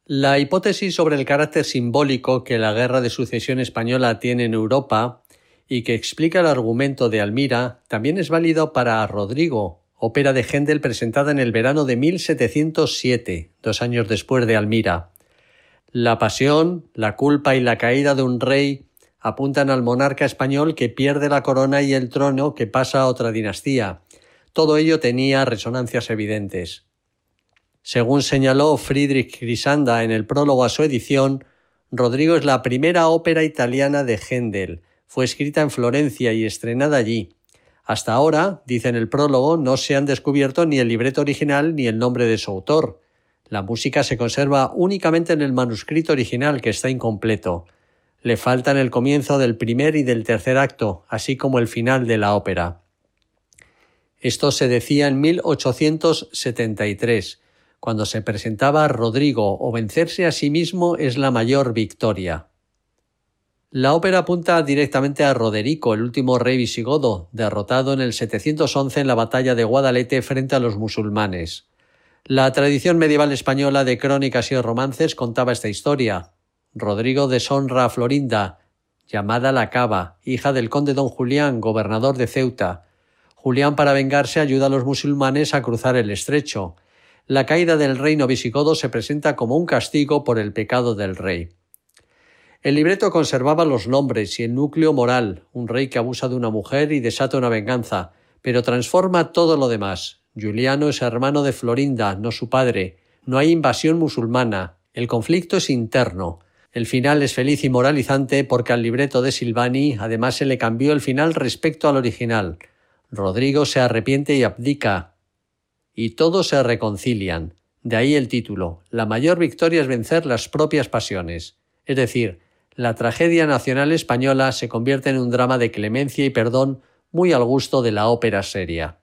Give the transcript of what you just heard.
La hipótesis sobre el carácter simbólico que la Guerra de Sucesión Española tiene en Europa y que explica el argumento de Almira también es válido para Rodrigo, ópera de Händel presentada en el verano de 1707, 2 años después de Almira. La pasión, la culpa y la caída de un rey apuntan al monarca español que pierde la corona y el trono que pasa a otra dinastía. Todo ello tenía resonancias evidentes. Según señaló Friedrich Grisanda en el prólogo a su edición, Rodrigo es la primera ópera italiana de Händel. Fue escrita en Florencia y estrenada allí. Hasta ahora, dice en el prólogo, no se han descubierto ni el libreto original ni el nombre de su autor. La música se conserva únicamente en el manuscrito original, que está incompleto. Le faltan el comienzo del primer y del tercer acto, así como el final de la ópera. Esto se decía en 1873, cuando se presentaba Rodrigo, o vencerse a sí mismo es la mayor victoria. La ópera apunta directamente a Roderico, el último rey visigodo, derrotado en el 711 en la batalla de Guadalete frente a los musulmanes. La tradición medieval española de crónicas y romances contaba esta historia. Rodrigo deshonra a Florinda, llamada la Cava, hija del conde don Julián, gobernador de Ceuta. Julián, para vengarse, ayuda a los musulmanes a cruzar el estrecho. La caída del reino visigodo se presenta como un castigo por el pecado del rey. El libreto conservaba los nombres y el núcleo moral, un rey que abusa de una mujer y desata una venganza, pero transforma todo lo demás. Giuliano es hermano de Florinda, no su padre. No hay invasión musulmana. El conflicto es interno. El final es feliz y moralizante porque al libreto de Silvani además se le cambió el final respecto al original. Rodrigo se arrepiente y abdica, y todos se reconcilian. De ahí el título. La mayor victoria es vencer las propias pasiones. Es decir, la tragedia nacional española se convierte en un drama de clemencia y perdón muy al gusto de la ópera seria.